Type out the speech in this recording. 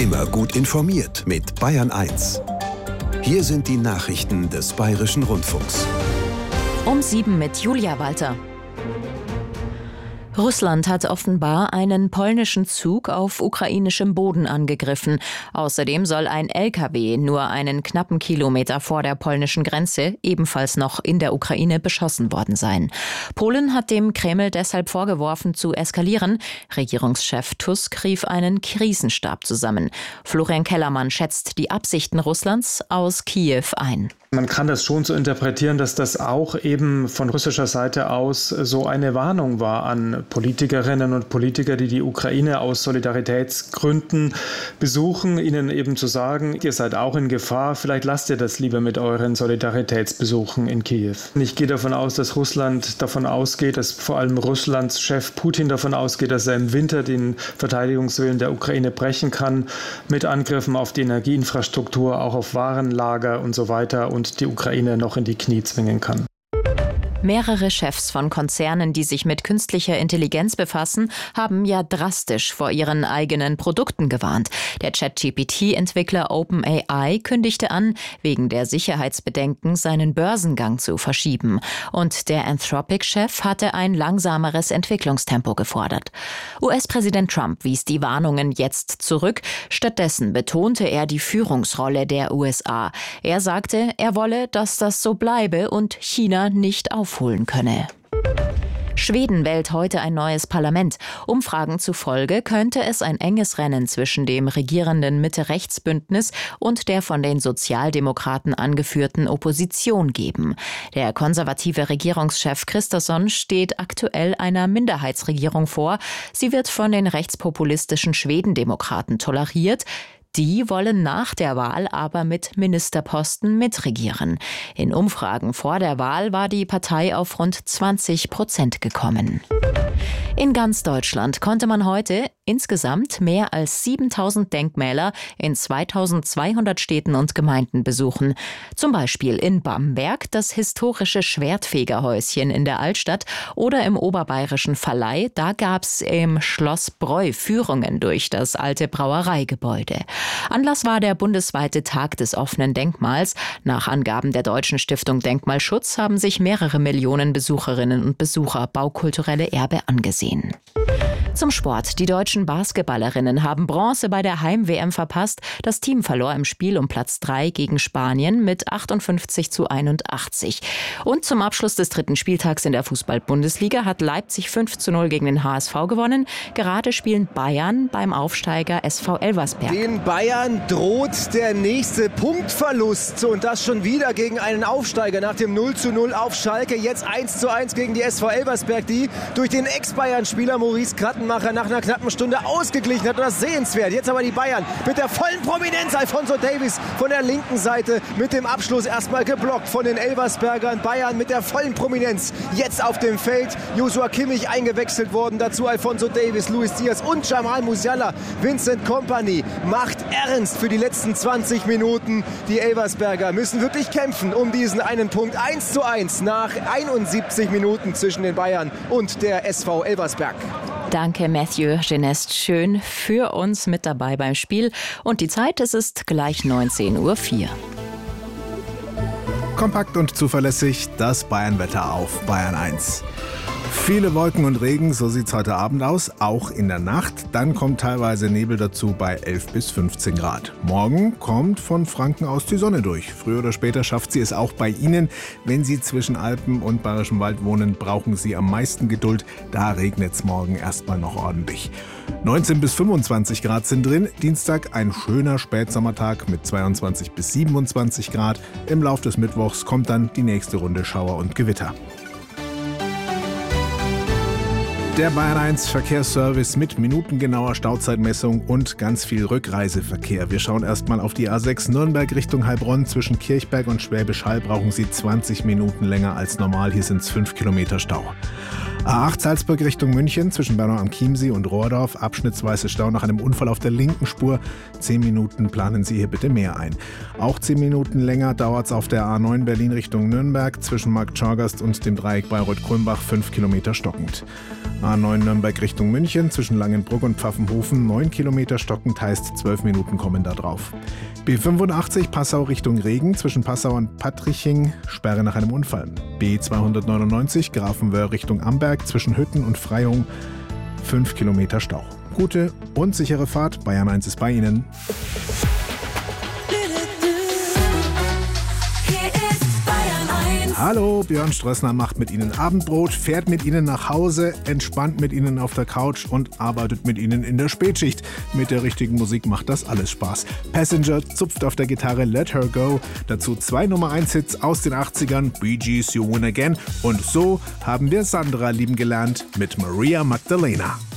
Immer gut informiert mit Bayern 1. Hier sind die Nachrichten des Bayerischen Rundfunks. Um 7 mit Julia Walter. Russland hat offenbar einen polnischen Zug auf ukrainischem Boden angegriffen. Außerdem soll ein LKW nur einen knappen Kilometer vor der polnischen Grenze, ebenfalls noch in der Ukraine, beschossen worden sein. Polen hat dem Kreml deshalb vorgeworfen, zu eskalieren. Regierungschef Tusk rief einen Krisenstab zusammen. Florian Kellermann schätzt die Absichten Russlands aus Kiew ein. Man kann das schon so interpretieren, dass das auch eben von russischer Seite aus so eine Warnung war an Politikerinnen und Politiker, die die Ukraine aus Solidaritätsgründen besuchen, ihnen eben zu sagen, ihr seid auch in Gefahr, vielleicht lasst ihr das lieber mit euren Solidaritätsbesuchen in Kiew. Ich gehe davon aus, dass Russland davon ausgeht, dass vor allem Russlands Chef Putin davon ausgeht, dass er im Winter den Verteidigungswillen der Ukraine brechen kann, mit Angriffen auf die Energieinfrastruktur, auch auf Warenlager und so weiter, und die Ukraine noch in die Knie zwingen kann. Mehrere Chefs von Konzernen, die sich mit künstlicher Intelligenz befassen, haben ja drastisch vor ihren eigenen Produkten gewarnt. Der ChatGPT-Entwickler OpenAI kündigte an, wegen der Sicherheitsbedenken seinen Börsengang zu verschieben. Und der Anthropic-Chef hatte ein langsameres Entwicklungstempo gefordert. US-Präsident Trump wies die Warnungen jetzt zurück. Stattdessen betonte er die Führungsrolle der USA. Er sagte, er wolle, dass das so bleibe und China nicht aufholen könne. Schweden wählt heute ein neues Parlament. Umfragen zufolge könnte es ein enges Rennen zwischen dem regierenden Mitte-Rechts-Bündnis und der von den Sozialdemokraten angeführten Opposition geben. Der konservative Regierungschef Kristersson steht aktuell einer Minderheitsregierung vor. Sie wird von den rechtspopulistischen Schwedendemokraten toleriert. Die wollen nach der Wahl aber mit Ministerposten mitregieren. In Umfragen vor der Wahl war die Partei auf rund 20% gekommen. In ganz Deutschland konnte man heute insgesamt mehr als 7.000 Denkmäler in 2.200 Städten und Gemeinden besuchen. Zum Beispiel in Bamberg das historische Schwertfegerhäuschen in der Altstadt oder im oberbayerischen Valley. Da gab's im Schloss Breu Führungen durch das alte Brauereigebäude. Anlass war der bundesweite Tag des offenen Denkmals. Nach Angaben der Deutschen Stiftung Denkmalschutz haben sich mehrere Millionen Besucherinnen und Besucher baukulturelle Erbe angesehen. Zum Sport. Die deutschen Basketballerinnen haben Bronze bei der Heim-WM verpasst. Das Team verlor im Spiel um Platz 3 gegen Spanien mit 58:81. Und zum Abschluss des dritten Spieltags in der Fußball-Bundesliga hat Leipzig 5:0 gegen den HSV gewonnen. Gerade spielen Bayern beim Aufsteiger SV Elversberg. Den Bayern droht der nächste Punktverlust. Und das schon wieder gegen einen Aufsteiger nach dem 0:0 auf Schalke. Jetzt 1:1 gegen die SV Elversberg, die durch den Ex-Bayern-Spieler Maurice Krattenmacher nach einer knappen Stunde ausgeglichen hat. Und das sehenswert. Jetzt aber die Bayern mit der vollen Prominenz. Alphonso Davies von der linken Seite mit dem Abschluss erstmal geblockt von den Elversbergern. Bayern mit der vollen Prominenz jetzt auf dem Feld. Joshua Kimmich eingewechselt worden. Dazu Alphonso Davies, Luis Diaz und Jamal Musiala. Vincent Kompany macht ernst für die letzten 20 Minuten. Die Elversberger müssen wirklich kämpfen um diesen einen Punkt. 1:1 nach 71 Minuten zwischen den Bayern und der SV Elversberg. Danke, Matthew Genest. Schön für uns mit dabei beim Spiel. Und die Zeit, es ist gleich 19:04 Uhr. Kompakt und zuverlässig das Bayernwetter auf Bayern 1. Viele Wolken und Regen, so sieht's heute Abend aus, auch in der Nacht. Dann kommt teilweise Nebel dazu bei 11 bis 15 Grad. Morgen kommt von Franken aus die Sonne durch. Früher oder später schafft sie es auch bei Ihnen. Wenn Sie zwischen Alpen und Bayerischem Wald wohnen, brauchen Sie am meisten Geduld. Da regnet's morgen erstmal noch ordentlich. 19 bis 25 Grad sind drin. Dienstag ein schöner Spätsommertag mit 22 bis 27 Grad. Im Lauf des Mittwochs kommt dann die nächste Runde Schauer und Gewitter. Der Bayern 1 Verkehrsservice mit minutengenauer Stauzeitmessung und ganz viel Rückreiseverkehr. Wir schauen erstmal auf die A6 Nürnberg Richtung Heilbronn. Zwischen Kirchberg und Schwäbisch Hall brauchen Sie 20 Minuten länger als normal. Hier sind es 5 Kilometer Stau. A8 Salzburg Richtung München zwischen Bernau am Chiemsee und Rohrdorf. Abschnittsweise Stau nach einem Unfall auf der linken Spur. 10 Minuten, planen Sie hier bitte mehr ein. Auch 10 Minuten länger dauert es auf der A9 Berlin Richtung Nürnberg zwischen Marktschorgast und dem Dreieck Bayreuth-Kulmbach, 5 Kilometer stockend. A9 Nürnberg Richtung München zwischen Langenbrugg und Pfaffenhofen, 9 Kilometer stockend, heißt 12 Minuten kommen da drauf. B85 Passau Richtung Regen zwischen Passau und Pattriching, Sperre nach einem Unfall. B299 Grafenwöhr Richtung Amberg zwischen Hütten und Freyung, 5 Kilometer Stau. Gute und sichere Fahrt, Bayern 1 ist bei Ihnen. Hallo, Björn Strössner macht mit Ihnen Abendbrot, fährt mit Ihnen nach Hause, entspannt mit Ihnen auf der Couch und arbeitet mit Ihnen in der Spätschicht. Mit der richtigen Musik macht das alles Spaß. Passenger zupft auf der Gitarre Let Her Go, dazu 2 Nummer-1-Hits aus den 80ern, Bee Gees You Win Again, und so haben wir Sandra lieben gelernt mit Maria Magdalena.